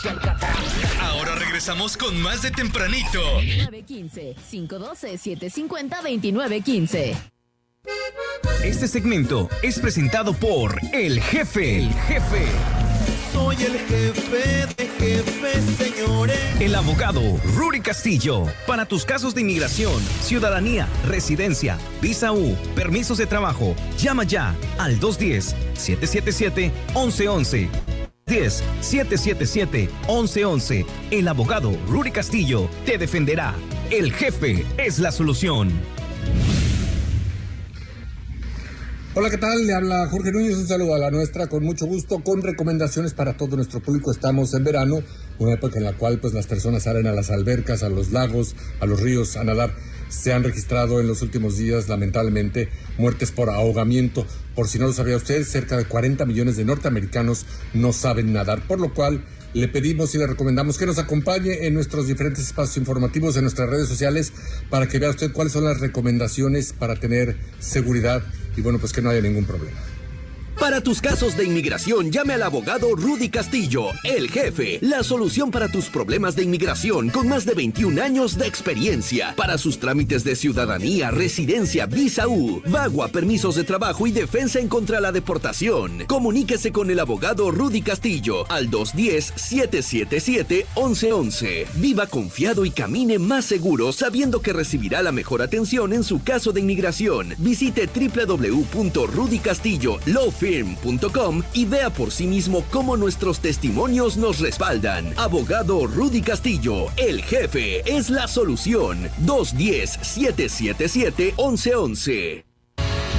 Ahora regresamos con más de Tempranito. 915-512-750-2915. Este segmento es presentado por El Jefe. El Jefe. Soy el jefe de jefes, señores. El abogado Rudy Castillo. Para tus casos de inmigración, ciudadanía, residencia, visa U, permisos de trabajo, llama ya al 210-777-1111. 10-777-1111. El abogado Rudy Castillo te defenderá. El Jefe es la solución. Hola, ¿qué tal? Le habla Jorge Núñez, un saludo a la nuestra, con mucho gusto, con recomendaciones para todo nuestro público. Estamos en verano, una época en la cual pues las personas salen a las albercas, a los lagos, a los ríos a nadar. Se han registrado en los últimos días, lamentablemente, muertes por ahogamiento. Por si no lo sabía usted, cerca de 40 millones de norteamericanos no saben nadar, por lo cual le pedimos y le recomendamos que nos acompañe en nuestros diferentes espacios informativos, en nuestras redes sociales, para que vea usted cuáles son las recomendaciones para tener seguridad y bueno, pues que no haya ningún problema. Para tus casos de inmigración, llame al abogado Rudy Castillo, El Jefe, la solución para tus problemas de inmigración con más de 21 años de experiencia. Para sus trámites de ciudadanía, residencia, visa U, VAWA, permisos de trabajo y defensa en contra de la deportación. Comuníquese con el abogado Rudy Castillo al 210-777-1111. Viva confiado y camine más seguro sabiendo que recibirá la mejor atención en su caso de inmigración. Visite www.rudycastillolawfirm.com y vea por sí mismo cómo nuestros testimonios nos respaldan. Abogado Rudy Castillo, El Jefe es la solución. 210-777-1111.